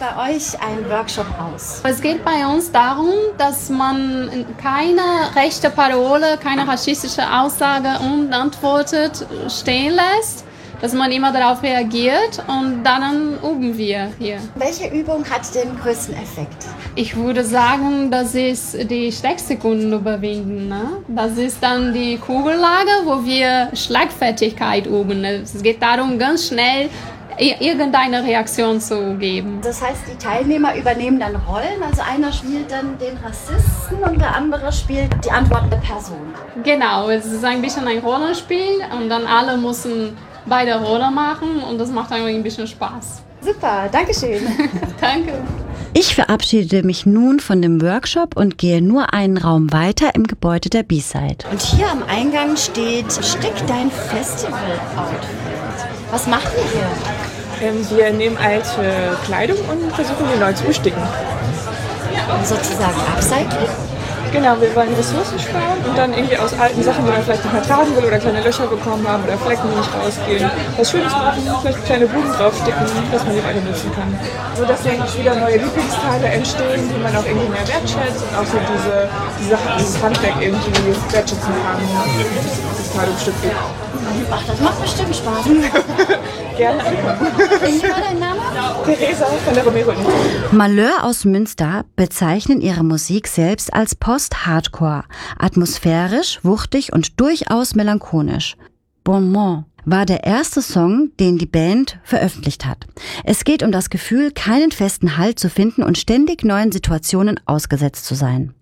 bei euch ein Workshop aus? Es geht bei uns darum, dass man keine rechte Parole, keine rassistische Aussage unbeantwortet stehen lässt, dass man immer darauf reagiert und dann üben wir hier. Welche Übung hat den größten Effekt? Ich würde sagen, das ist die Schrecksekunden überwinden. Ne? Das ist dann die Kugellage, wo wir Schlagfertigkeit üben. Es geht darum, ganz schnell irgendeine Reaktion zu geben. Das heißt, die Teilnehmer übernehmen dann Rollen, also einer spielt dann den Rassisten und der andere spielt die antwortende Person. Genau, es ist ein bisschen ein Rollenspiel und dann alle müssen beide Rollen machen und das macht eigentlich ein bisschen Spaß. Super, danke schön. Danke. Ich verabschiede mich nun von dem Workshop und gehe nur einen Raum weiter im Gebäude der B-Side. Und hier am Eingang steht Stick dein Festival-Outfit. Was macht ihr hier? Wir nehmen alte Kleidung und versuchen die neu zu besticken. Sozusagen Upcycling? Genau, wir wollen Ressourcen sparen und dann irgendwie aus alten Sachen, die man vielleicht nicht mehr tragen will oder kleine Löcher bekommen haben oder Flecken, die nicht rausgehen, was Schönes machen, vielleicht kleine Blumen draufsticken, dass man die weiter nutzen kann. So dass dann wieder neue Lieblingsteile entstehen, die man auch irgendwie mehr wertschätzt und auch so dieses Handwerk irgendwie wertschätzen kann, das Kleidungsstück gibt. Ach, das macht bestimmt Spaß. Gerne. Wie war dein Name? Theresa von der Romero. Malheur aus Münster bezeichnen ihre Musik selbst als Post-Hardcore, atmosphärisch, wuchtig und durchaus melancholisch. Bonbon war der erste Song, den die Band veröffentlicht hat. Es geht um das Gefühl, keinen festen Halt zu finden und ständig neuen Situationen ausgesetzt zu sein.